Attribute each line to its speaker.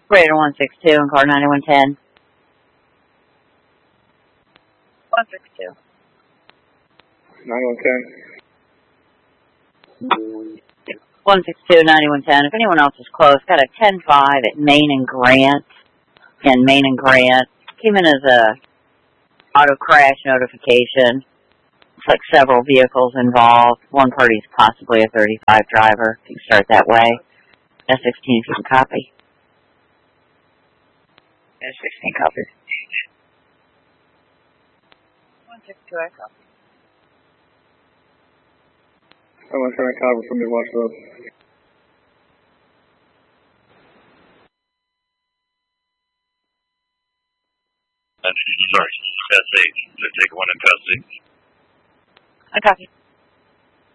Speaker 1: Radar 162 and car 9110. 162.
Speaker 2: 9110.
Speaker 1: 162, 9110. If anyone else is close, got a 10-5 at Main and Grant. And Main and Grant came in as a auto crash notification. Looks like several vehicles involved. One party's possibly a 35 driver. You can start that way. S16 if you can copy. S16 copy. 162, I copy.
Speaker 2: I'm trying to cover from the Watch Road.
Speaker 3: Sorry, Pass 8. Take one and Pass 8.
Speaker 1: I copy.